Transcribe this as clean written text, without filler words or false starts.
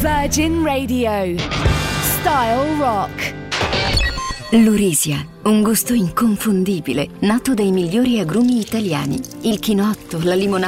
Virgin Radio. Style Rock. L'Urisia, un gusto inconfondibile, nato dai migliori agrumi italiani. Il chinotto, la limonata